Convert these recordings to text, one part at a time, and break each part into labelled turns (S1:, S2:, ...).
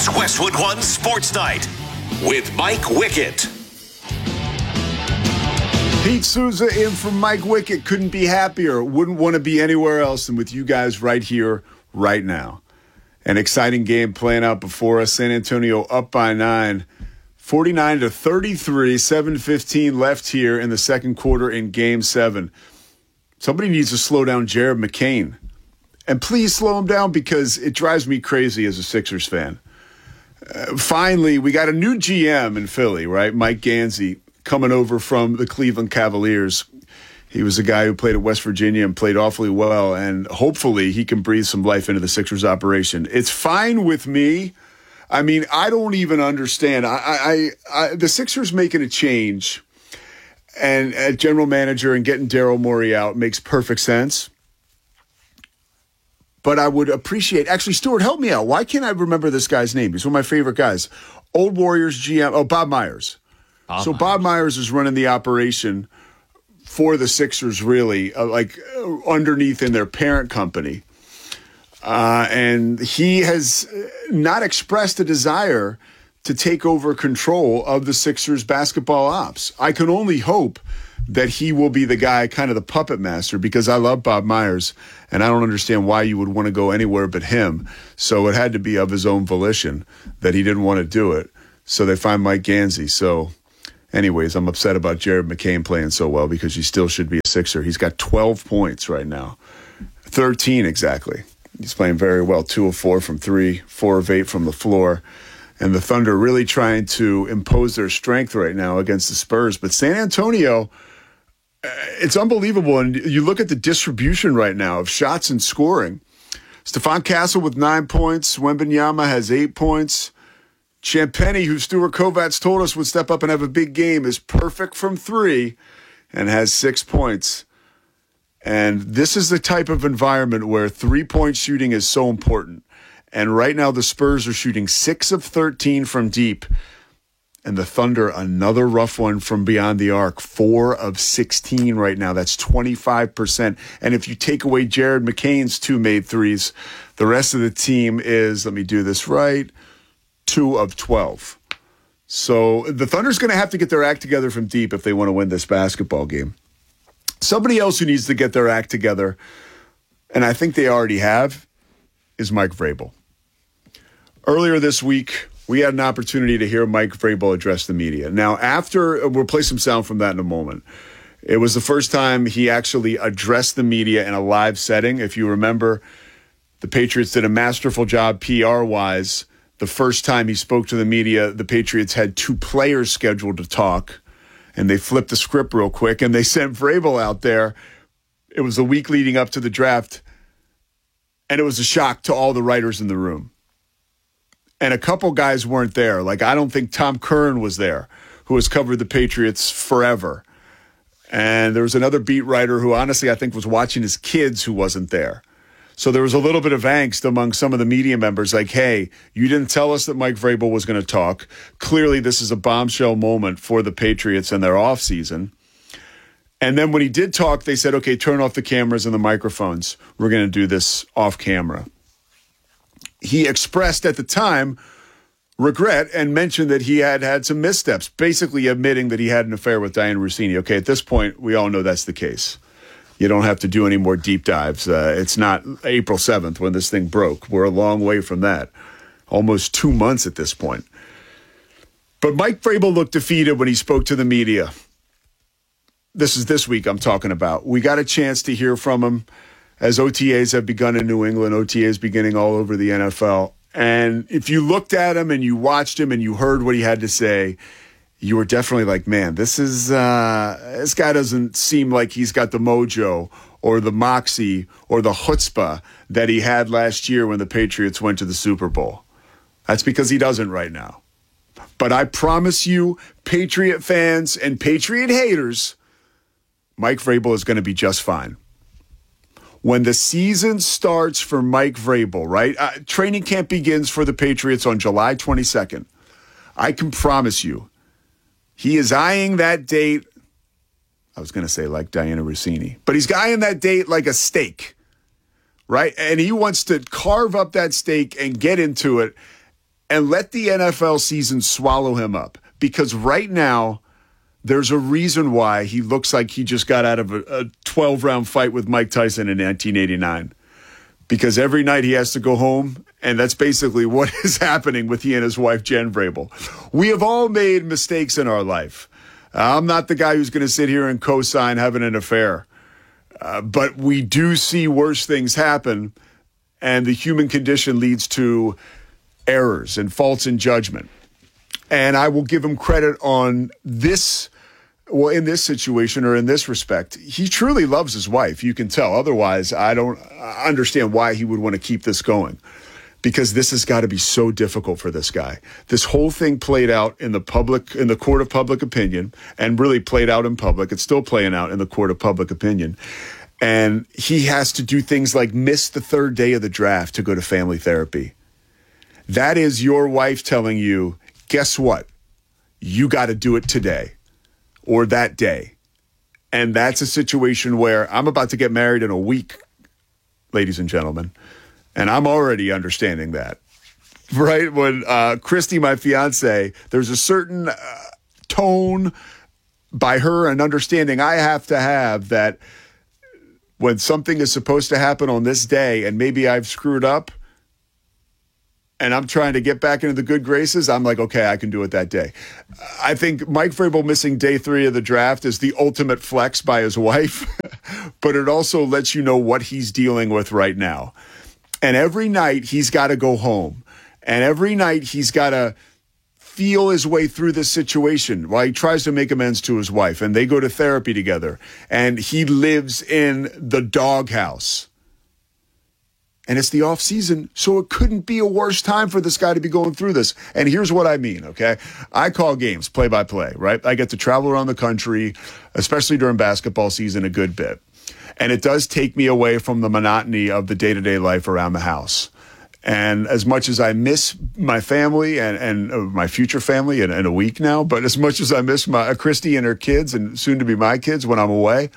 S1: It's Westwood One Sports Night with Mike Wickett.
S2: Pete Souza in for Mike Wickett. Couldn't be happier. Wouldn't want to be anywhere else than with you guys right here, right now. An exciting game playing out before us. San Antonio up by 9, 49-33, 7:15 left here in the second quarter in Game 7. Somebody needs to slow down Jared McCain. And please slow him down because it drives me crazy as a Sixers fan. Finally, we got a new GM in Philly, right? Mike Gansey coming over from the Cleveland Cavaliers. He was a guy who played at West Virginia and played awfully well, and hopefully he can breathe some life into the Sixers operation. It's fine with me. I mean, I don't even understand. The Sixers making a change and at general manager and getting Daryl Morey out makes perfect sense. But I would appreciate, actually, Stuart, help me out. Why can't I remember this guy's name? He's one of my favorite guys. Old Warriors GM, Bob Myers. Bob Myers is running the operation for the Sixers, really, underneath in their parent company. And he has not expressed a desire to take over control of the Sixers basketball ops. I can only hope that he will be the guy, kind of the puppet master, because I love Bob Myers, and I don't understand why you would want to go anywhere but him. So it had to be of his own volition that he didn't want to do it. So they find Mike Gansey. So anyways, I'm upset about Jared McCain playing so well because he still should be a Sixer. He's got 12 points right now. 13 exactly. He's playing very well. 2 of 4 from 3, 4 of 8 from the floor. And the Thunder really trying to impose their strength right now against the Spurs. But San Antonio, it's unbelievable. And you look at the distribution right now of shots and scoring. Stephon Castle with 9 points. Wembanyama has 8 points. Champagnie, who Stuart Kovats told us would step up and have a big game, is perfect from 3 and has 6 points. And this is the type of environment where three-point shooting is so important. And right now the Spurs are shooting 6 of 13 from deep. And the Thunder, another rough one from beyond the arc, 4 of 16 right now. That's 25%. And if you take away Jared McCain's 2 made threes, the rest of the team is, let me do this right, 2 of 12. So the Thunder's going to have to get their act together from deep if they want to win this basketball game. Somebody else who needs to get their act together, and I think they already have, is Mike Vrabel. Earlier this week, we had an opportunity to hear Mike Vrabel address the media. Now, we'll play some sound from that in a moment. It was the first time he actually addressed the media in a live setting. If you remember, the Patriots did a masterful job PR-wise. The first time he spoke to the media, the Patriots had 2 players scheduled to talk, and they flipped the script real quick, and they sent Vrabel out there. It was the week leading up to the draft, and it was a shock to all the writers in the room. And a couple guys weren't there. Like, I don't think Tom Curran was there, who has covered the Patriots forever. And there was another beat writer who, honestly, I think was watching his kids who wasn't there. So there was a little bit of angst among some of the media members, like, hey, you didn't tell us that Mike Vrabel was going to talk. Clearly, this is a bombshell moment for the Patriots and their offseason. And then when he did talk, they said, okay, turn off the cameras and the microphones. We're going to do this off camera. He expressed at the time regret and mentioned that he had had some missteps, basically admitting that he had an affair with Dianna Russini. Okay, at this point, we all know that's the case. You don't have to do any more deep dives. It's not April 7th when this thing broke. We're a long way from that. Almost 2 months at this point. But Mike Vrabel looked defeated when he spoke to the media. This is this week I'm talking about. We got a chance to hear from him as OTAs have begun in New England, OTAs beginning all over the NFL. And if you looked at him and you watched him and you heard what he had to say, you were definitely like, man, this guy doesn't seem like he's got the mojo or the moxie or the chutzpah that he had last year when the Patriots went to the Super Bowl. That's because he doesn't right now. But I promise you, Patriot fans and Patriot haters, Mike Vrabel is going to be just fine. When the season starts for Mike Vrabel, right? Training camp begins for the Patriots on July 22nd. I can promise you, he is eyeing that date. I was going to say like Dianna Russini, but he's eyeing that date like a steak, right? And he wants to carve up that steak and get into it and let the NFL season swallow him up. Because right now, there's a reason why he looks like he just got out of a 12-round fight with Mike Tyson in 1989. Because every night he has to go home, and that's basically what is happening with he and his wife, Jen Vrabel. We have all made mistakes in our life. I'm not the guy who's going to sit here and co-sign having an affair. But we do see worse things happen, and the human condition leads to errors and faults in judgment. And I will give him credit on this. Well, in this situation or in this respect, he truly loves his wife. You can tell. Otherwise, I don't understand why he would want to keep this going, because this has got to be so difficult for this guy. This whole thing played out in the court of public opinion, and really played out in public. It's still playing out in the court of public opinion. And he has to do things like miss the third day of the draft to go to family therapy. That is your wife telling you, guess what? You got to do it today. Or that day. And that's a situation where I'm about to get married in a week, ladies and gentlemen. And I'm already understanding that. Right? When Christy, my fiance, there's a certain tone by her and understanding I have to have that when something is supposed to happen on this day and maybe I've screwed up, and I'm trying to get back into the good graces, I'm like, okay, I can do it that day. I think Mike Vrabel missing day 3 of the draft is the ultimate flex by his wife, but it also lets you know what he's dealing with right now. And every night he's got to go home. And every night he's got to feel his way through this situation while he tries to make amends to his wife. And they go to therapy together. And he lives in the doghouse. And it's the off season, so it couldn't be a worse time for this guy to be going through this. And here's what I mean, okay? I call games play-by-play, right? I get to travel around the country, especially during basketball season, a good bit. And it does take me away from the monotony of the day-to-day life around the house. And as much as I miss my family and my future family in a week now, but as much as I miss my Christy and her kids and soon to be my kids when I'm away,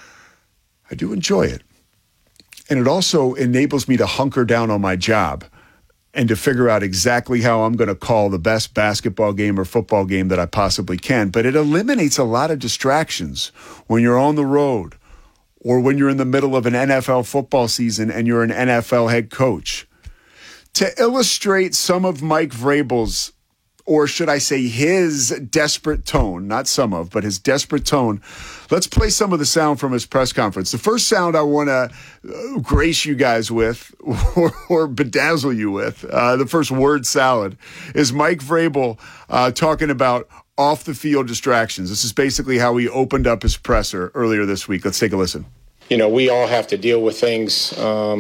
S2: I do enjoy it. And it also enables me to hunker down on my job and to figure out exactly how I'm going to call the best basketball game or football game that I possibly can. But it eliminates a lot of distractions when you're on the road or when you're in the middle of an NFL football season and you're an NFL head coach. To illustrate some of Mike Vrabel's, or should I say his desperate tone, not some of, but his desperate tone, let's play some of the sound from his press conference. The first sound I want to grace you guys with or bedazzle you with, the first word salad, is Mike Vrabel talking about off-the-field distractions. This is basically how he opened up his presser earlier this week. Let's take a listen.
S3: You know, we all have to deal with things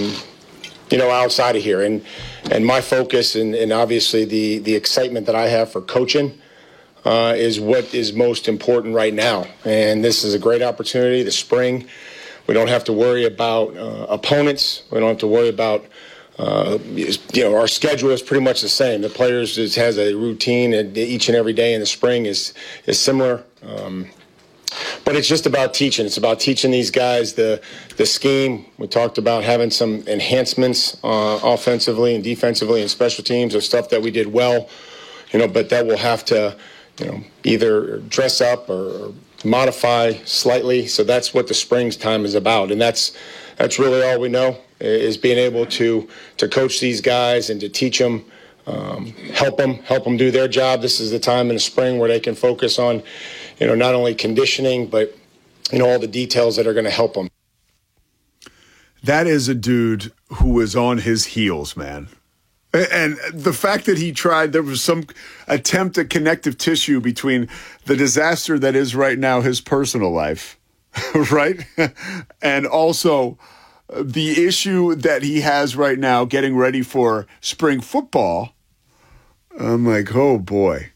S3: outside of here. And my focus and obviously the excitement that I have for coaching is what is most important right now. And this is a great opportunity, the spring. We don't have to worry about opponents. We don't have to worry about, our schedule is pretty much the same. The players just has a routine, and each and every day in the spring is similar. But it's just about teaching. It's about teaching these guys the scheme. We talked about having some enhancements offensively and defensively and special teams of stuff that we did well, but that we'll have to, either dress up or modify slightly. So that's what the spring's time is about. And that's really all we know, is being able to coach these guys and to teach them, help them do their job. This is the time in the spring where they can focus on, not only conditioning, but, all the details that are going to help them.
S2: That is a dude who is on his heels, man. And the fact that he tried, there was some attempt at connective tissue between the disaster that is right now his personal life, right? And also the issue that he has right now getting ready for spring football. I'm like, oh boy.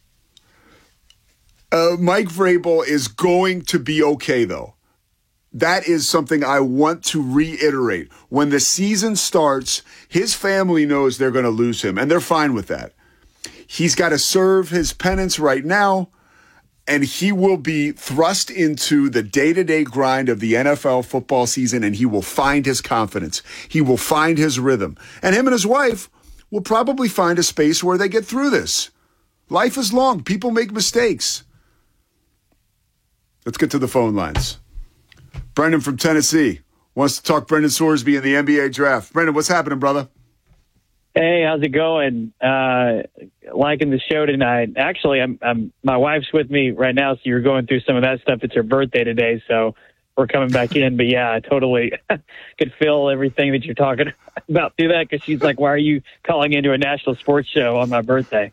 S2: Mike Vrabel is going to be okay, though. That is something I want to reiterate. When the season starts, his family knows they're going to lose him, and they're fine with that. He's got to serve his penance right now, and he will be thrust into the day-to-day grind of the NFL football season, and he will find his confidence. He will find his rhythm. And him and his wife will probably find a space where they get through this. Life is long. People make mistakes. Let's get to the phone lines. Brendan from Tennessee wants to talk Brendan Sorsby in the NBA draft. Brendan, what's happening, brother?
S4: Hey, how's it going? Liking the show tonight. Actually, I'm my wife's with me right now, so you're going through some of that stuff. It's her birthday today, so we're coming back in. But yeah, I totally could feel everything that you're talking about through that, because she's like, "Why are you calling into a national sports show on my birthday?"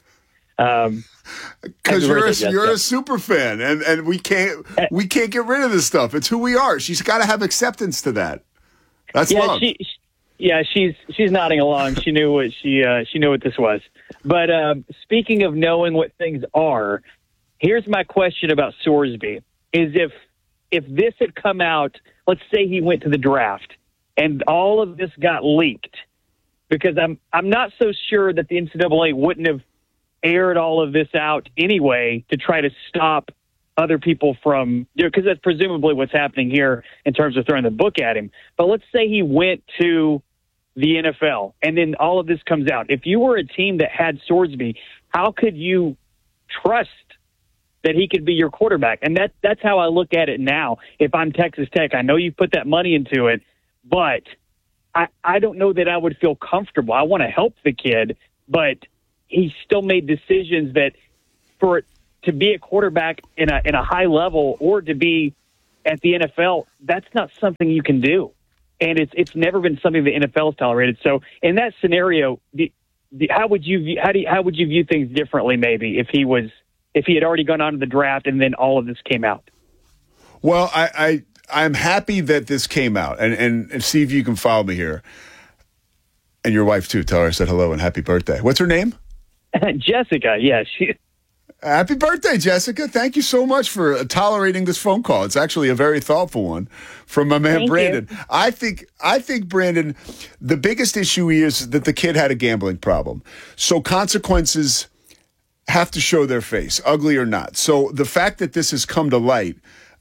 S2: Because you're a super fan, and we can't get rid of this stuff. It's who we are. She's got to have acceptance to that. That's love.
S4: She's nodding along. She knew what she knew what this was. But speaking of knowing what things are, here's my question about Sorsby: is if this had come out, let's say he went to the draft, and all of this got leaked, because I'm not so sure that the NCAA wouldn't have aired all of this out anyway to try to stop other people from, because that's presumably what's happening here in terms of throwing the book at him. But let's say he went to the NFL and then all of this comes out. If you were a team that had Sorsby, how could you trust that he could be your quarterback? And that's how I look at it now. If I'm Texas Tech, I know you put that money into it, but I don't know that I would feel comfortable. I want to help the kid, but he still made decisions that for it to be a quarterback in a high level or to be at the NFL, that's not something you can do. And it's never been something the NFL's tolerated. So in that scenario, how would you view things differently maybe if he had already gone on to the draft and then all of this came out?
S2: Well, I'm happy that this came out, and see if you can follow me here. And your wife too. Tell her I said hello and happy birthday. What's her name?
S4: Jessica. Yeah,
S2: Happy birthday, Jessica. Thank you so much for tolerating this phone call. It's actually a very thoughtful one from my man, Brandon.
S4: You.
S2: I think, Brandon, the biggest issue is that the kid had a gambling problem. So consequences have to show their face, ugly or not. So the fact that this has come to light,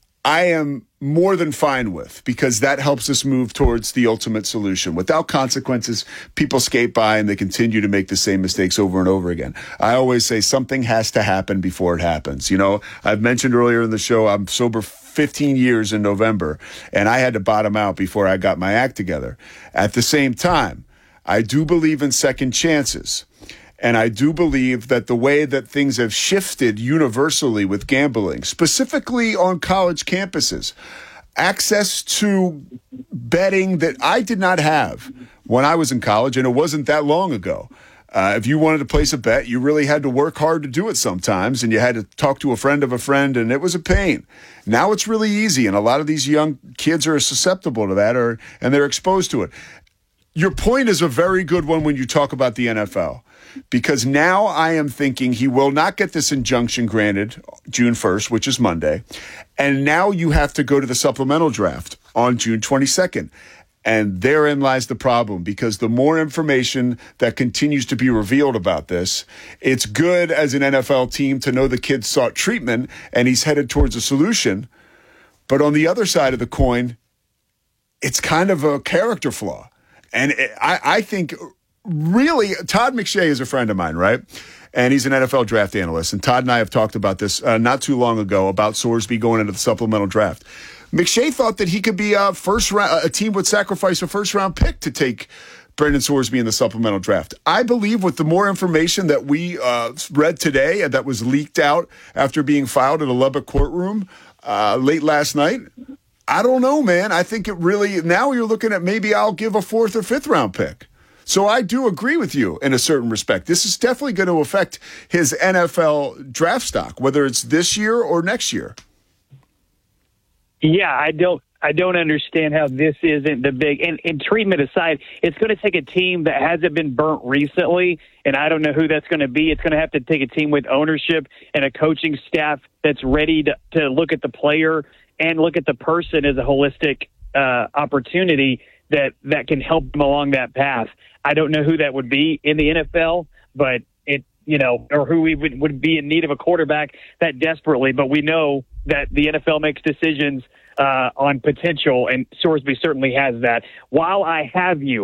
S2: I am more than fine with, because that helps us move towards the ultimate solution. Without consequences, people skate by and they continue to make the same mistakes over and over again. I always say something has to happen before it happens. You know, I've mentioned earlier in the show, I'm sober 15 years in November, and I had to bottom out before I got my act together. At the same time, I do believe in second chances. And I do believe that the way that things have shifted universally with gambling, specifically on college campuses, access to betting that I did not have when I was in college, and it wasn't that long ago. If you wanted to place a bet, you really had to work hard to do it sometimes, and you had to talk to a friend of a friend, and it was a pain. Now it's really easy, and a lot of these young kids are susceptible to that, and they're exposed to it. Your point is a very good one when you talk about the NFL. Because now I am thinking he will not get this injunction granted June 1st, which is Monday. And now you have to go to the supplemental draft on June 22nd. And therein lies the problem, because the more information that continues to be revealed about this, it's good as an NFL team to know the kid sought treatment and he's headed towards a solution. But on the other side of the coin, it's kind of a character flaw. And I think... Really, Todd McShay is a friend of mine, right? And he's an NFL draft analyst. And Todd and I have talked about this not too long ago about Sorsby going into the supplemental draft. McShay thought that he could be a team would sacrifice a first-round pick to take Brendan Sorsby in the supplemental draft. I believe with the more information that we read today and that was leaked out after being filed in a Lubbock courtroom late last night, I don't know, man. I think it really, now you're looking at maybe I'll give a 4th or 5th round pick. So I do agree with you in a certain respect. This is definitely going to affect his NFL draft stock, whether it's this year or next year.
S4: Yeah, I don't understand how this isn't the big, and treatment aside, it's going to take a team that hasn't been burnt recently, and I don't know who that's going to be. It's going to have to take a team with ownership and a coaching staff that's ready to look at the player and look at the person as a holistic opportunity that can help them along that path. I don't know who that would be in the NFL, but or who we would be in need of a quarterback that desperately. But we know that the NFL makes decisions on potential, and Sorsby certainly has that. While I have you,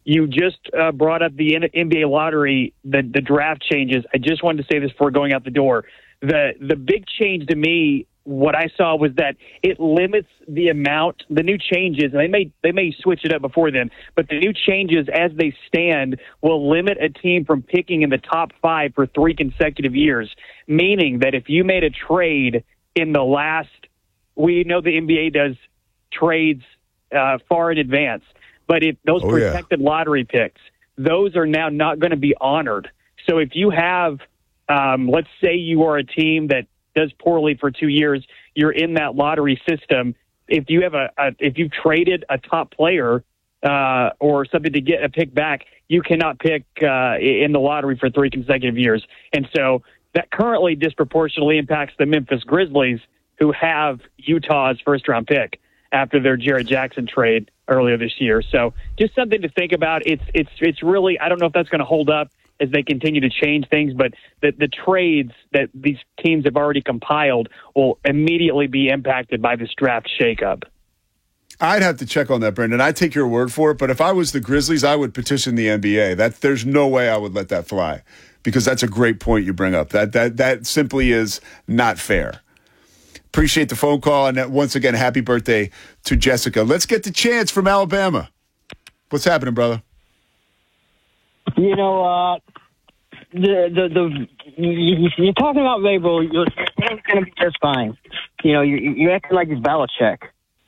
S4: you just brought up the NBA lottery, the draft changes. I just wanted to say this before going out the door. The big change to me, what I saw was that it limits the amount, the new changes, and they may switch it up before then, but the new changes as they stand will limit a team from picking in the top 5 for 3 consecutive years, meaning that if you made a trade in the last, we know the NBA does trades far in advance, but if those protected lottery picks, those are now not going to be honored. So if you have, let's say you are a team that does poorly for 2 years, you're in that lottery system. If you have if you've traded a top player or something to get a pick back, you cannot pick in the lottery for 3 consecutive years. And so that currently disproportionately impacts the Memphis Grizzlies, who have Utah's first-round pick after their Jared Jackson trade earlier this year. So just something to think about. It's really, I don't know if that's going to hold up as they continue to change things, but the trades that these teams have already compiled will immediately be impacted by this draft shakeup.
S2: I'd have to check on that, Brendan. I'd take your word for it, but if I was the Grizzlies, I would petition the NBA. There's no way I would let that fly, because that's a great point you bring up. That simply is not fair. Appreciate the phone call, and once again, happy birthday to Jessica. Let's get to Chance from Alabama. What's happening, brother?
S5: You know, you're talking about Vrabel. You're going to be just fine. You know, you're acting like it's Belichick.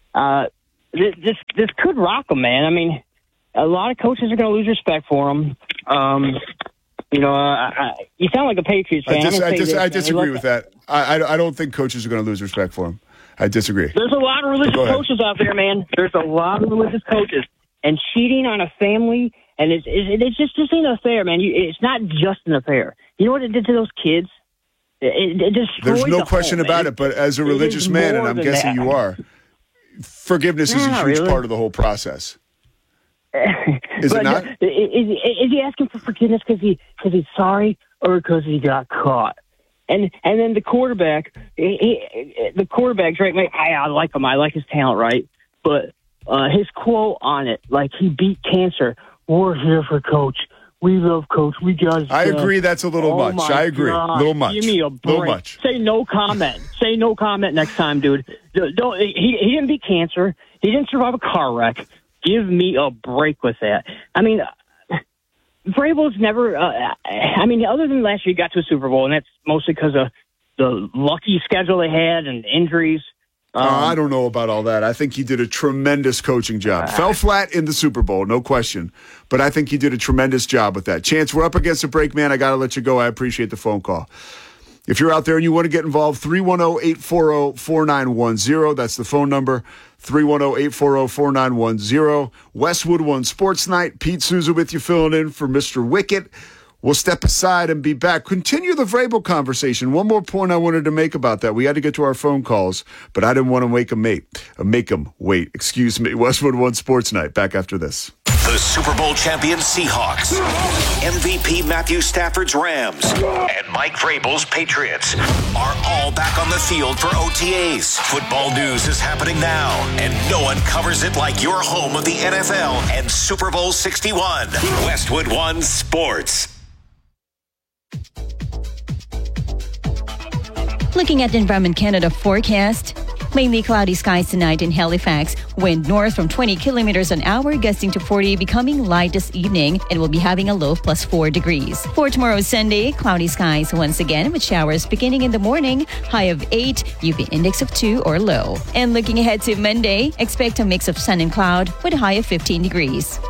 S5: This could rock him, man. I mean, a lot of coaches are going to lose respect for him. You sound like a Patriots fan.
S2: I disagree with that. I don't think coaches are going to lose respect for him. I disagree.
S5: There's a lot of religious coaches out there, man. There's a lot of religious coaches. And cheating on a family, and it's just ain't a affair, man. It's not just an affair. You know what it did to those kids? It destroyed
S2: There's no question about it, but as a religious man, and I'm guessing you are, forgiveness is a huge part of the whole process. Is it not?
S5: Is he asking for forgiveness because he's sorry, or because he got caught? And then the quarterback, the quarterback's right. I like him. I like his talent, right? But his quote on it, like, he beat cancer. We're here for Coach. We love Coach. We got.
S2: I agree. That's a little much. I agree. A little much.
S5: Give me a break.
S2: Little much.
S5: Say no comment. Say no comment next time, dude. Don't. He didn't beat cancer. He didn't survive a car wreck. Give me a break with that. I mean, Vrabel's never. Other than last year, he got to a Super Bowl, and that's mostly because of the lucky schedule they had and injuries.
S2: I don't know about all that. I think he did a tremendous coaching job. Fell flat in the Super Bowl, no question. But I think he did a tremendous job with that. Chance, we're up against the break, man. I got to let you go. I appreciate the phone call. If you're out there and you want to get involved, 310-840-4910. That's the phone number, 310-840-4910. Westwood One Sports Night. Pete Souza with you, filling in for Mr. Wicket. We'll step aside and be back. Continue the Vrabel conversation. One more point I wanted to make about that. We had to get to our phone calls, but I didn't want to make them wait. Excuse me. Westwood One Sports Night. Back after this.
S1: The Super Bowl champion Seahawks, MVP Matthew Stafford's Rams, and Mike Vrabel's Patriots are all back on the field for OTAs. Football news is happening now, and no one covers it like your home of the NFL and Super Bowl 61. Westwood One Sports.
S6: Looking at the Environment Canada forecast, mainly cloudy skies tonight in Halifax. Wind north from 20 kilometers an hour, gusting to 40, becoming light this evening, and we'll be having a low of +4 degrees. For tomorrow, Sunday, cloudy skies once again with showers beginning in the morning, high of 8, UV index of 2 or low. And looking ahead to Monday, expect a mix of sun and cloud with a high of 15 degrees.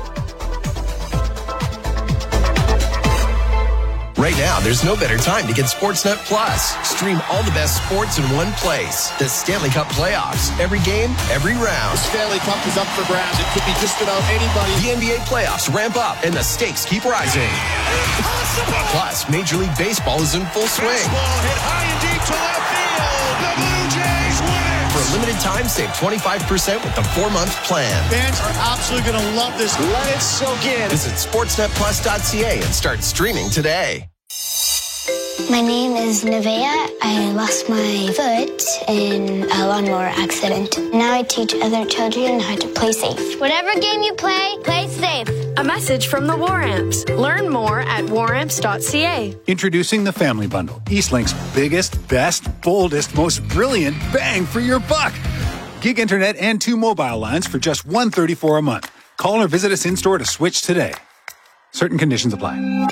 S7: Right now, there's no better time to get Sportsnet Plus. Stream all the best sports in one place. The Stanley Cup playoffs. Every game, every round.
S8: The Stanley Cup is up for grabs. It could be just about anybody.
S7: The NBA playoffs ramp up, and the stakes keep rising. Impossible! Plus, Major League Baseball is in full swing.
S8: Baseball hit high and deep to left field. The Blue Jays win it.
S7: For a limited time, save 25% with the 4-month plan.
S8: Fans are absolutely going to love this. Let it soak in.
S7: Visit sportsnetplus.ca and start streaming today.
S9: My name is Nevaeh. I lost my foot in a lawnmower accident. Now I teach other children how to play safe.
S10: Whatever game you play, play safe. A message from the War Amps. Learn more at waramps.ca.
S11: Introducing the Family Bundle, Eastlink's biggest, best, boldest, most brilliant bang for your buck. Gig internet and 2 mobile lines for just $134 a month. Call or visit us in-store to switch today. Certain conditions apply.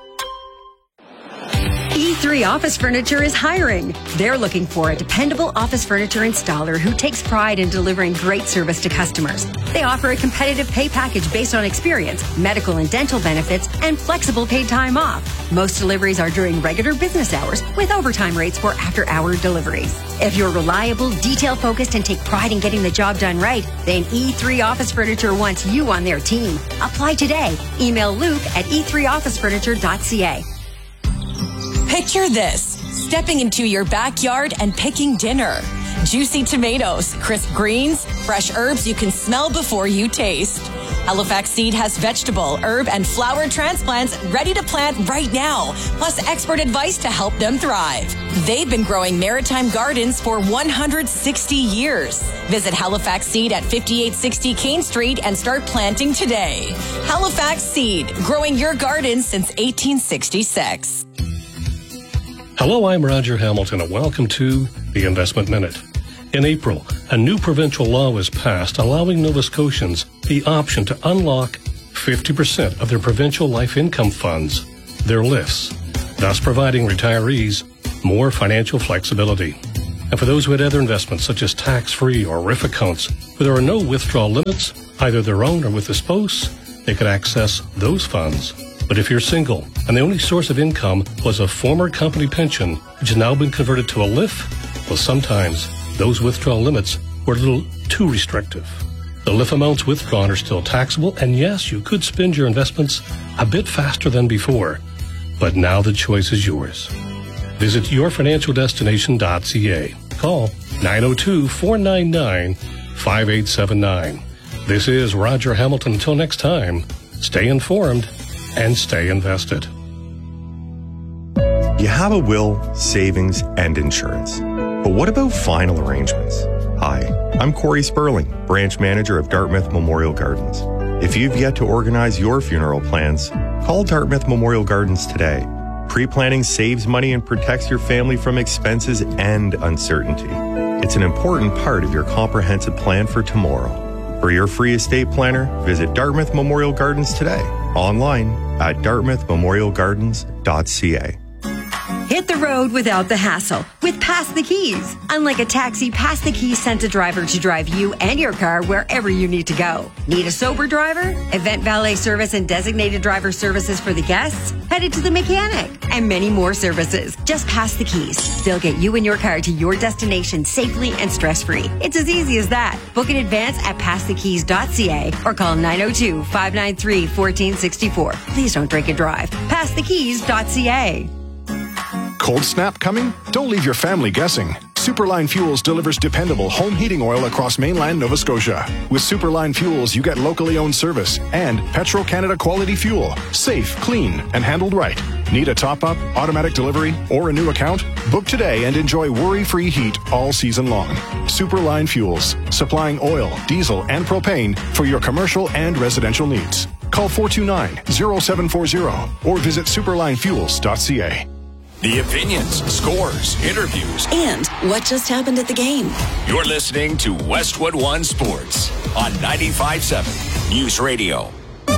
S12: E3 Office Furniture is hiring. They're looking for a dependable office furniture installer who takes pride in delivering great service to customers. They offer a competitive pay package based on experience, medical and dental benefits, and flexible paid time off. Most deliveries are during regular business hours with overtime rates for after-hour deliveries. If you're reliable, detail-focused, and take pride in getting the job done right, then E3 Office Furniture wants you on their team. Apply today. Email Luke at e3officefurniture.ca.
S13: Picture this, stepping into your backyard and picking dinner. Juicy tomatoes, crisp greens, fresh herbs you can smell before you taste. Halifax Seed has vegetable, herb, and flower transplants ready to plant right now, plus expert advice to help them thrive. They've been growing maritime gardens for 160 years. Visit Halifax Seed at 5860 Kane Street and start planting today. Halifax Seed, growing your garden since 1866.
S14: Hello, I'm Roger Hamilton, and welcome to the Investment Minute. In April, a new provincial law was passed allowing Nova Scotians the option to unlock 50% of their provincial life income funds, their LIFs, thus providing retirees more financial flexibility. And for those who had other investments such as tax-free or RIF accounts where there are no withdrawal limits, either their own or with a spouse, they could access those funds. But if you're single and the only source of income was a former company pension, which has now been converted to a LIF, well, sometimes those withdrawal limits were a little too restrictive. The LIF amounts withdrawn are still taxable, and yes, you could spend your investments a bit faster than before, but now the choice is yours. Visit yourfinancialdestination.ca. Call 902-499-5879. This is Roger Hamilton. Until next time, stay informed and stay invested.
S15: You have a will, savings, and insurance. But what about final arrangements? Hi, I'm Corey Sperling, branch manager of Dartmouth Memorial Gardens. If you've yet to organize your funeral plans, call Dartmouth Memorial Gardens today. Pre-planning saves money and protects your family from expenses and uncertainty. It's an important part of your comprehensive plan for tomorrow. For your free estate planner, visit Dartmouth Memorial Gardens today. Online at dartmouthmemorialgardens.ca.
S12: Hit the road without the hassle with Pass the Keys. Unlike a taxi, Pass the Keys sends a driver to drive you and your car wherever you need to go. Need a sober driver? Event valet service and designated driver services for the guests? Headed to the mechanic and many more services. Just Pass the Keys. They'll get you and your car to your destination safely and stress-free. It's as easy as that. Book in advance at passthekeys.ca or call 902-593-1464. Please don't drink and drive. Passthekeys.ca.
S16: Cold snap coming? Don't leave your family guessing. Superline Fuels delivers dependable home heating oil across mainland Nova Scotia. With Superline Fuels, you get locally owned service and Petro-Canada quality fuel. Safe, clean, and handled right. Need a top-up, automatic delivery, or a new account? Book today and enjoy worry-free heat all season long. Superline Fuels, supplying oil, diesel, and propane for your commercial and residential needs. Call 429-0740 or visit superlinefuels.ca.
S1: The opinions, scores, interviews,
S13: and what just happened at the game.
S1: You're listening to Westwood One Sports on 95.7 News Radio.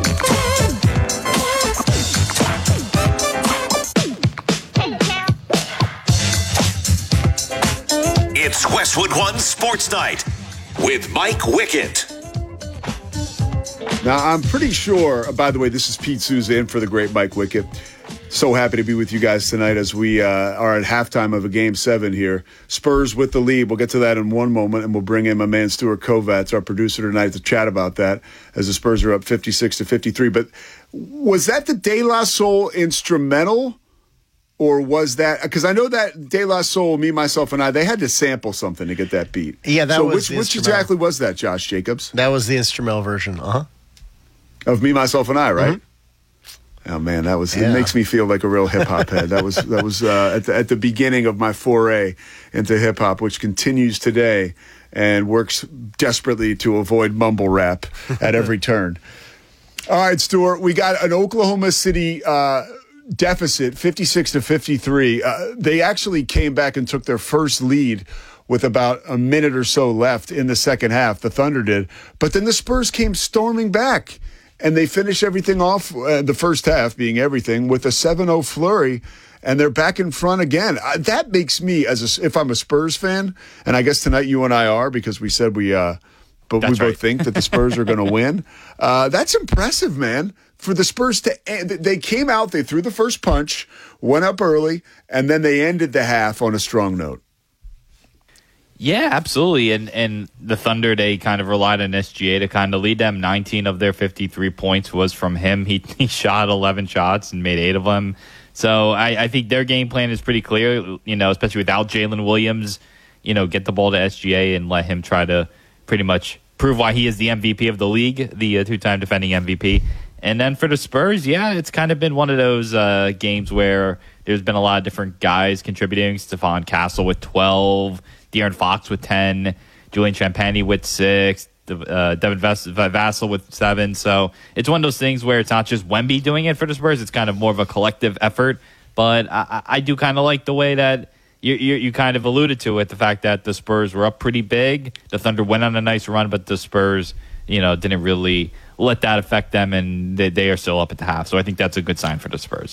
S1: It's Westwood One Sports Night with Mike Wickett.
S2: Now, I'm pretty sure, by the way, this is Pete Souza in for the great Mike Wickett. So happy to be with you guys tonight as we are at halftime of a Game 7 here. Spurs with the lead. We'll get to that in one moment, and we'll bring in my man Stuart Kovats, our producer tonight, to chat about that as the Spurs are up 56-53. But was that the De La Soul instrumental, or was that – because I know that De La Soul, Me, Myself, and I, they had to sample something to get that beat.
S17: Yeah, that was
S2: which exactly was that, Josh Jacobs?
S17: That was the instrumental version,
S2: Of Me, Myself, and I, right? Mm-hmm. Oh man, that was. Yeah. It makes me feel like a real hip hop head. That was at the beginning of my foray into hip hop, which continues today and works desperately to avoid mumble rap at every turn. All right, Stuart, we got an Oklahoma City deficit, 56-53. They actually came back and took their first lead with about a minute or so left in the second half. The Thunder did. But then the Spurs came storming back, and they finished everything off, the first half being everything, with a 7-0 flurry, and they're back in front again. That makes me, if I'm a Spurs fan, and I guess tonight you and I are, because we said we both think that the Spurs are going to win. That's impressive, man. For the Spurs they came out, they threw the first punch, went up early, and then they ended the half on a strong note.
S17: Yeah, absolutely. And the Thunder, they kind of relied on SGA to kind of lead them. 19 of their 53 points was from him. He shot 11 shots and made 8 of them. So I think their game plan is pretty clear, especially without Jalen Williams, get the ball to SGA and let him try to pretty much prove why he is the MVP of the league, the two-time defending MVP. And then for the Spurs, it's kind of been one of those games where there's been a lot of different guys contributing. Stephon Castle with 12, De'Aaron Fox with 10, Julian Champagnie with 6, Devin Vassell with 7. So it's one of those things where it's not just Wemby doing it for the Spurs. It's kind of more of a collective effort. But I do kind of like the way that you kind of alluded to it, the fact that the Spurs were up pretty big. The Thunder went on a nice run, but the Spurs, didn't really let that affect them, and they are still up at the half. So I think that's a good sign for the Spurs.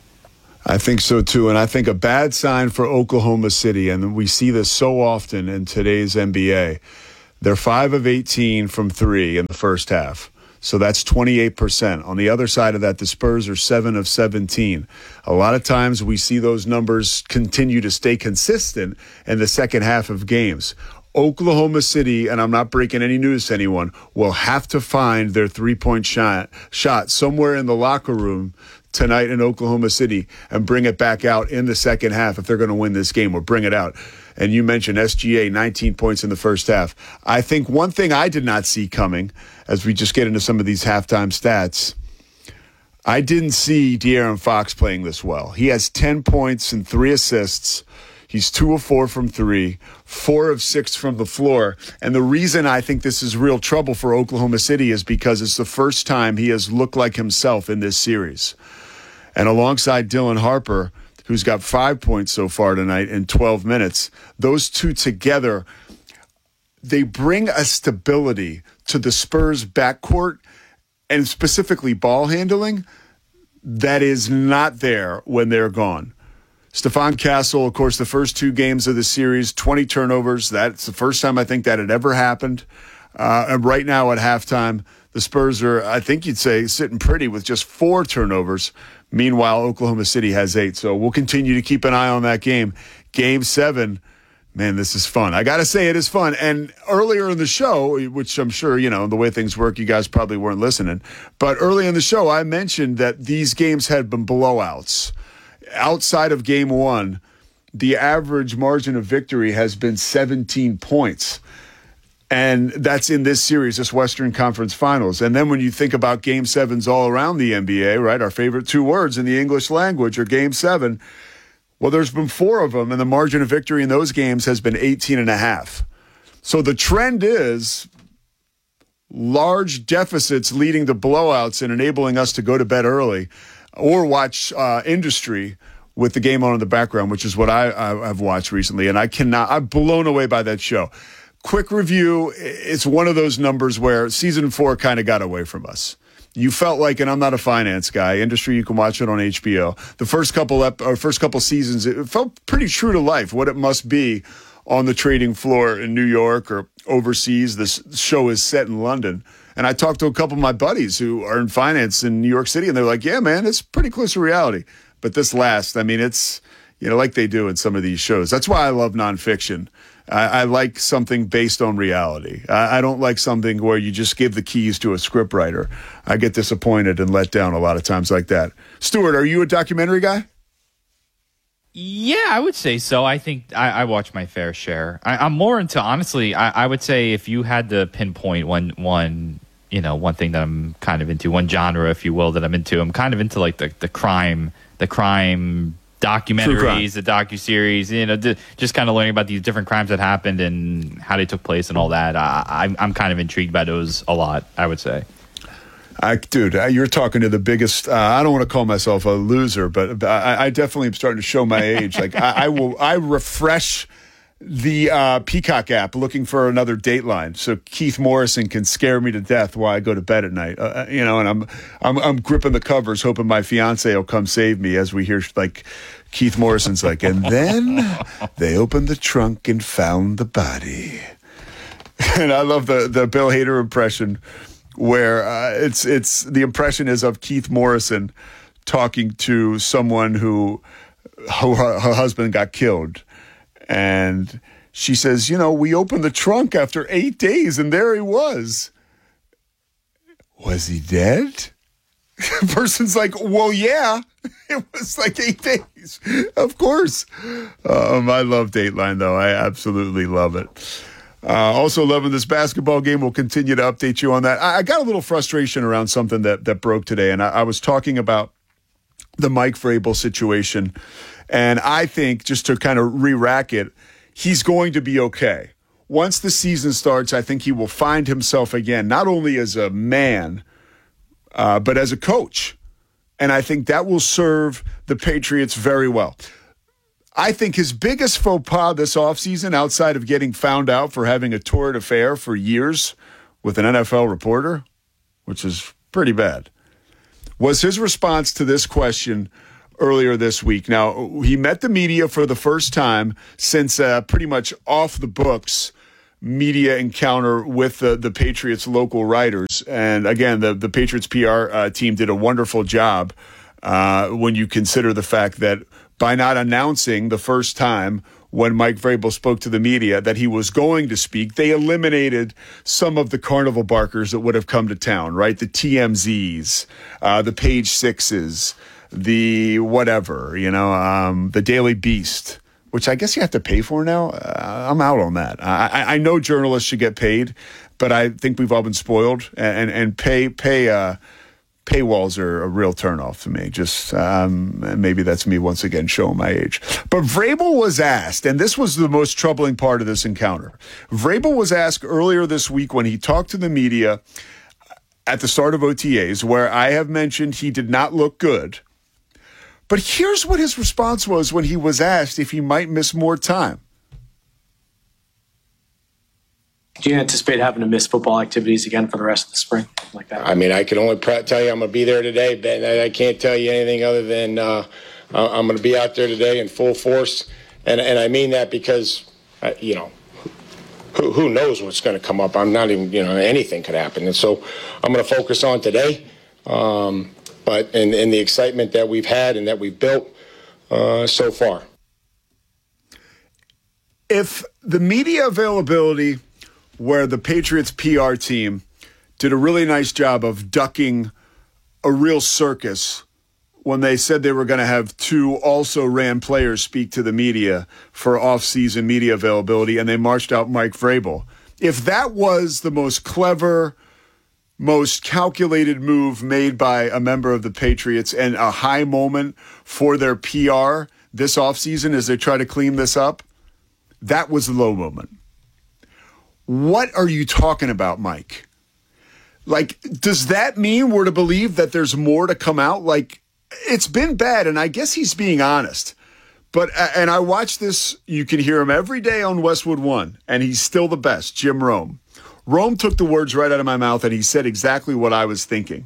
S2: I think so, too. And I think a bad sign for Oklahoma City, and we see this so often in today's NBA, they're 5 of 18 from 3 in the first half. So that's 28%. On the other side of that, the Spurs are 7 of 17. A lot of times we see those numbers continue to stay consistent in the second half of games. Oklahoma City, and I'm not breaking any news to anyone, will have to find their three-point shot somewhere in the locker room tonight in Oklahoma City and bring it back out in the second half if they're going to win this game, or bring it out. And you mentioned SGA, 19 points in the first half. I think one thing I did not see coming, as we just get into some of these halftime stats, I didn't see De'Aaron Fox playing this well. He has 10 points and 3 assists. He's 2 of 4 from 3, 4 of 6 from the floor. And the reason I think this is real trouble for Oklahoma City is because it's the first time he has looked like himself in this series. And alongside Dylan Harper, who's got 5 points so far tonight in 12 minutes, those two together, they bring a stability to the Spurs backcourt, and specifically ball handling, that is not there when they're gone. Stephon Castle, of course, the first 2 games of the series, 20 turnovers. That's the first time I think that had ever happened. And right now at halftime, the Spurs are, I think you'd say, sitting pretty with just 4 turnovers. Meanwhile, Oklahoma City has 8. So we'll continue to keep an eye on that game. Game 7, man, this is fun. I got to say it is fun. And earlier in the show, which I'm sure, the way things work, you guys probably weren't listening. But early in the show, I mentioned that these games had been blowouts. Outside of game 1, the average margin of victory has been 17 points. And that's in this series, this Western Conference Finals. And then when you think about Game 7s all around the NBA, right, our favorite 2 words in the English language are Game 7. Well, there's been 4 of them, and the margin of victory in those games has been 18.5. So the trend is large deficits leading to blowouts and enabling us to go to bed early or watch industry with the game on in the background, which is what I've watched recently. And I'm blown away by that show. Quick review, it's one of those numbers where season 4 kind of got away from us. You felt like, and I'm not a finance guy, industry, you can watch it on HBO. The first couple seasons, it felt pretty true to life, what it must be on the trading floor in New York or overseas. This show is set in London. And I talked to a couple of my buddies who are in finance in New York City, and they're like, yeah, man, it's pretty close to reality. But this last, I mean, it's, like they do in some of these shows. That's why I love nonfiction. I like something based on reality. I don't like something where you just give the keys to a scriptwriter. I get disappointed and let down a lot of times like that. Stuart, are you a documentary guy?
S17: Yeah, I would say so. I think I watch my fair share. I'm more into, honestly, I would say if you had to pinpoint one thing that I'm kind of into, one genre, if you will, that I'm into, I'm kind of into like the crime documentaries, the docuseries, just kind of learning about these different crimes that happened and how they took place and all that. I'm kind of intrigued by those a lot, I would say.
S2: Dude, you're talking to the biggest. I don't want to call myself a loser, but I definitely am starting to show my age. Like I refresh the Peacock app looking for another Dateline, so Keith Morrison can scare me to death while I go to bed at night. And I'm gripping the covers, hoping my fiance will come save me as we hear like Keith Morrison's like, and then they opened the trunk and found the body. And I love the Bill Hader impression, where it's the impression is of Keith Morrison talking to someone who her husband got killed. And she says, we opened the trunk after 8 days and there he was. Was he dead? The person's like, well, yeah, it was like 8 days. Of course. I love Dateline, though. I absolutely love it. Also loving this basketball game. We'll continue to update you on that. I got a little frustration around something that broke today, and I was talking about the Mike Vrabel situation. And I think, just to kind of re-rack it, he's going to be okay. Once the season starts, I think he will find himself again, not only as a man, but as a coach. And I think that will serve the Patriots very well. I think his biggest faux pas this offseason, outside of getting found out for having a torrid affair for years with an NFL reporter, which is pretty bad, was his response to this question earlier this week. Now, he met the media for the first time since pretty much off the books media encounter with the Patriots local writers. And again, the Patriots PR team did a wonderful job when you consider the fact that by not announcing the first time when Mike Vrabel spoke to the media that he was going to speak, they eliminated some of the carnival barkers that would have come to town, right? The TMZs, the Page Sixes, the whatever, the Daily Beast, which I guess you have to pay for now. I'm out on that. I know journalists should get paid, but I think we've all been spoiled, and paywalls are a real turnoff to me. Just maybe that's me once again showing my age. But Vrabel was asked, and this was the most troubling part of this encounter. Vrabel was asked earlier this week when he talked to the media at the start of OTAs, where I have mentioned he did not look good. But here's what his response was when he was asked if he might miss more time.
S18: Do you anticipate having to miss football activities again for the rest of the spring? Like that?
S3: I mean, I can only tell you I'm going to be there today, Ben. I can't tell you anything other than I'm going to be out there today in full force. And I mean that because, who knows what's going to come up. I'm not even, anything could happen. And so I'm going to focus on today. But in the excitement that we've had and that we've built so far.
S2: If the media availability where the Patriots PR team did a really nice job of ducking a real circus when they said they were going to have two also-ran players speak to the media for off-season media availability, and they marched out Mike Vrabel. If that was the most clever, most calculated move made by a member of the Patriots and a high moment for their PR this offseason as they try to clean this up, that was the low moment. What are you talking about, Mike? Like, does that mean we're to believe that there's more to come out? Like, it's been bad, and I guess he's being honest. But, and I watch this, you can hear him every day on Westwood One, and he's still the best, Jim Rome. Rome took the words right out of my mouth, and he said exactly what I was thinking.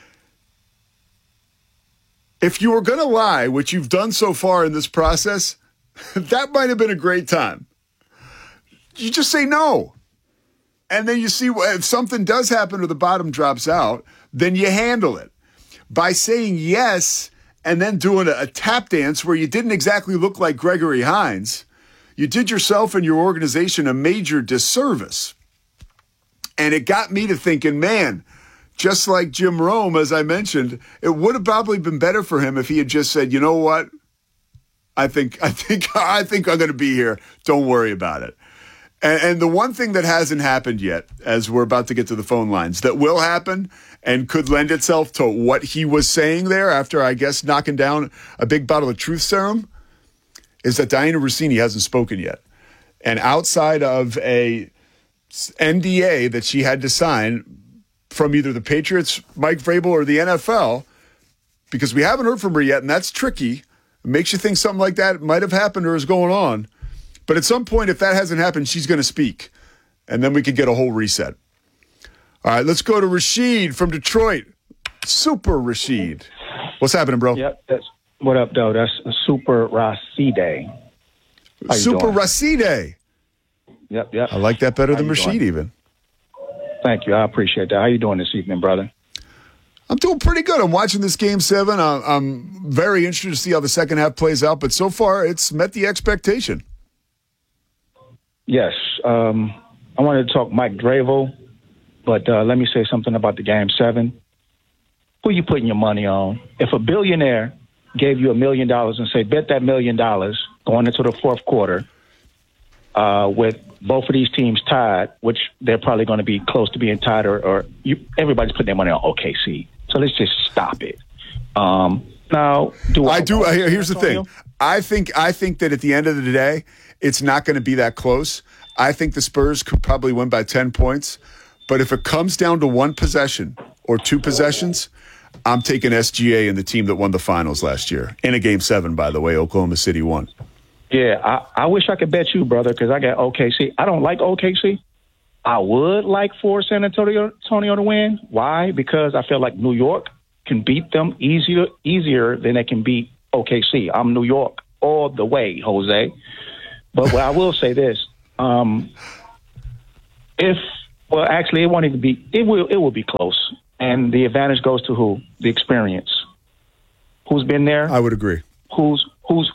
S2: If you were going to lie, which you've done so far in this process, that might have been a great time. You just say no. And then you see if something does happen or the bottom drops out, then you handle it. By saying yes and then doing a tap dance where you didn't exactly look like Gregory Hines, you did yourself and your organization a major disservice. And it got me to thinking, man, just like Jim Rome, as I mentioned, it would have probably been better for him if he had just said, you know what? I think I'm going to be here. Don't worry about it. And the one thing that hasn't happened yet, as we're about to get to the phone lines, that will happen and could lend itself to what he was saying there after, I guess, knocking down a big bottle of truth serum, is that Diana Rossini hasn't spoken yet. And outside of a NDA that she had to sign from either the Patriots, Mike Vrabel, or the NFL, because we haven't heard from her yet, and that's tricky. It makes you think something like that might have happened or is going on. But at some point, if that hasn't happened, she's going to speak, and then we could get a whole reset. All right, let's go to Rashid from Detroit. Super Rashid. What's happening, bro?
S19: Yep. What up, though? That's Super Rashide.
S2: Super Rashide.
S19: Yep.
S2: I like that better than Rashid even.
S19: Thank you. I appreciate that. How you doing this evening, brother?
S2: I'm doing pretty good. I'm watching this Game 7. I'm very interested to see how the second half plays out, but so far it's met the expectation.
S19: Yes. I wanted to talk Mike Vrabel, but let me say something about the Game 7. Who are you putting your money on? If a billionaire gave you $1 million and say, bet that $1 million going into the fourth quarter with both of these teams tied, which they're probably going to be close to being tied, or everybody's putting their money on OKC. So let's just stop it. Now,
S2: here's the thing. I think that at the end of the day, it's not going to be that close. I think the Spurs could probably win by 10 points. But if it comes down to one possession or two possessions, I'm taking SGA and the team that won the finals last year. In a Game 7, by the way, Oklahoma City won.
S19: Yeah, I wish I could bet you, brother, because I got OKC. I don't like OKC. I would like for San Antonio to win. Why? Because I feel like New York can beat them easier than they can beat OKC. I'm New York all the way, Jose. But I will say this. Actually, it won't even be. It will be close, and the advantage goes to who? The experience. Who's been there?
S2: I would agree.
S19: Who's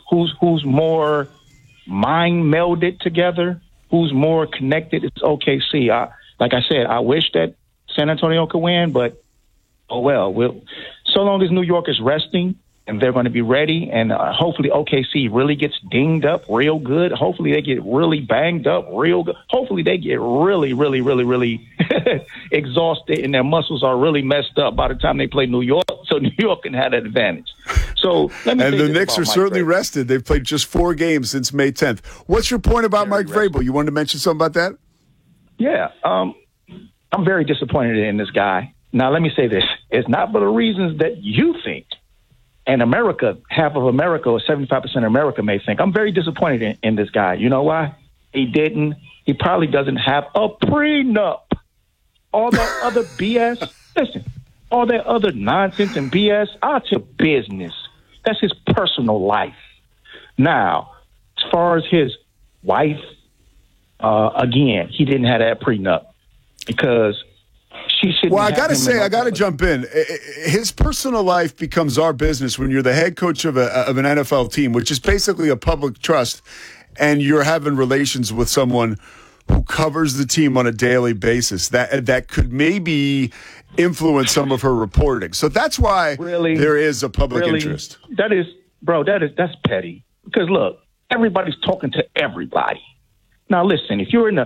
S19: more mind melded together? Who's more connected? It's OKC. Like I said, I wish that San Antonio could win, but oh well. So long as New York is resting and they're going to be ready, and hopefully OKC really gets dinged up real good. Hopefully they get really banged up real good. Hopefully they get really, really, really, really exhausted and their muscles are really messed up by the time they play New York, so New York can have that advantage. So let me
S2: and the Knicks are certainly rested. They've played just 4 games since May 10th. What's your point about Mike Vrabel? You wanted to mention something about that?
S19: Yeah, I'm very disappointed in this guy. Now, let me say this. It's not for the reasons that you think. And America, half of America, or 75% of America may think. I'm very disappointed in this guy. You know why? He probably doesn't have a prenup. All that other BS. Listen, all that other nonsense and BS, out your business. That's his personal life. Now, as far as his wife, again, he didn't have that prenup because she shouldn't. Well,
S2: I got to say, I got to jump in. His personal life becomes our business when you're the head coach of an NFL team, which is basically a public trust, and you're having relations with someone who covers the team on a daily basis. That could maybe influence some of her reporting. So that's why there is a public interest.
S19: That's petty. Because look, everybody's talking to everybody. Now listen, if you're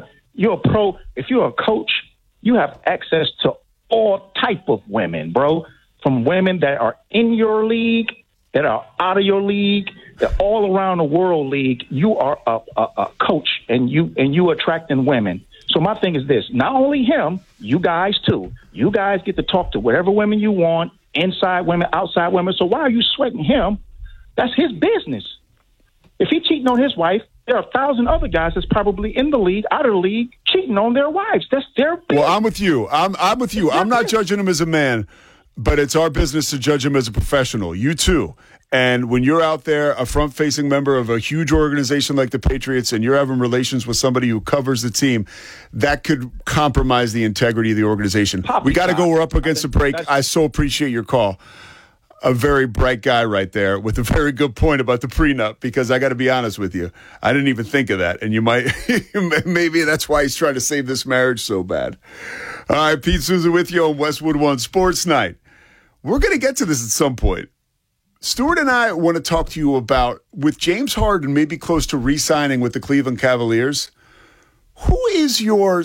S19: a coach, you have access to all type of women, bro. From women that are in your league, that are out of your league, that all around the world league. You are a coach, and you attracting women. So my thing is this: not only him, you guys too. You guys get to talk to whatever women you want, inside women, outside women. So why are you sweating him? That's his business. If he's cheating on his wife, there are 1,000 other guys that's probably in the league, out of the league, cheating on their wives. That's their business.
S2: Well, I'm with you. I'm with you. I'm not judging him as a man, but it's our business to judge him as a professional. You too. And when you're out there, a front-facing member of a huge organization like the Patriots, and you're having relations with somebody who covers the team, that could compromise the integrity of the organization. We got to go. We're up against the break. I so appreciate your call. A very bright guy right there with a very good point about the prenup, because I got to be honest with you, I didn't even think of that. And you might, maybe that's why he's trying to save this marriage so bad. All right, Pete Souza with you on Westwood One Sports Night. We're going to get to this at some point. Stuart and I want to talk to you about, with James Harden maybe close to re-signing with the Cleveland Cavaliers, who is your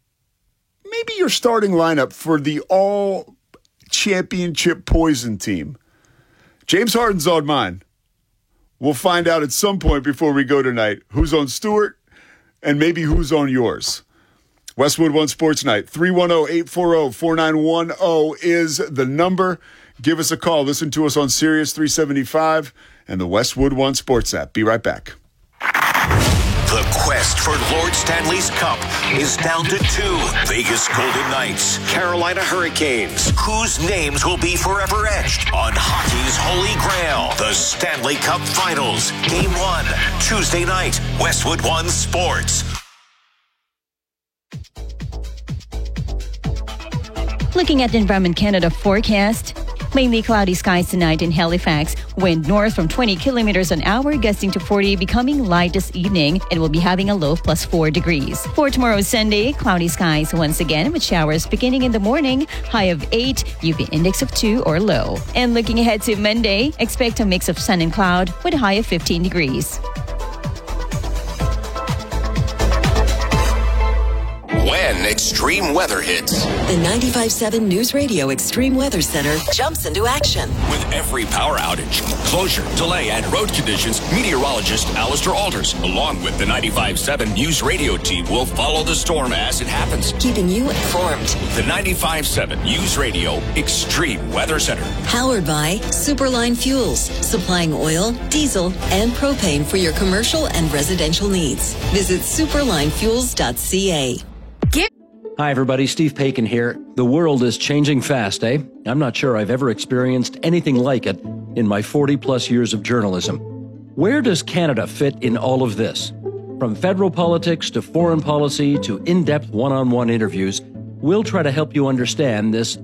S2: starting lineup for the all-championship poison team? James Harden's on mine. We'll find out at some point before we go tonight who's on Stuart and maybe who's on yours. Westwood One Sports Night. 310-840-4910 is the number. Give us a call. Listen to us on Sirius 375 and the Westwood One Sports app. Be right back.
S1: The quest for Lord Stanley's Cup is down to 2. Vegas Golden Knights, Carolina Hurricanes. Whose names will be forever etched on hockey's holy grail? The Stanley Cup Finals. Game 1, Tuesday night, Westwood One Sports.
S6: Looking at the Environment Canada forecast, mainly cloudy skies tonight in Halifax. Wind north from 20 kilometers an hour, gusting to 40, becoming light this evening, and we'll be having a low of +4 degrees. For tomorrow, Sunday, cloudy skies once again with showers beginning in the morning, high of 8, UV index of 2 or low. And looking ahead to Monday, expect a mix of sun and cloud with a high of 15 degrees.
S1: When extreme weather hits,
S20: the 95.7 News Radio Extreme Weather Center jumps into action.
S1: with every power outage, closure, delay, and road conditions, meteorologist Alistair Alders, along with the 95.7 News Radio team, will follow the storm as it happens,
S20: keeping you informed.
S1: The 95.7 News Radio Extreme Weather Center.
S20: Powered by Superline Fuels, supplying oil, diesel, and propane for your commercial and residential needs. Visit superlinefuels.ca.
S21: Hi, everybody. Steve Paikin here. The world is changing fast, eh? I'm not sure I've ever experienced anything like it in my 40-plus years of journalism. Where does Canada fit in all of this? From federal politics to foreign policy to in-depth one-on-one interviews, we'll try to help you understand this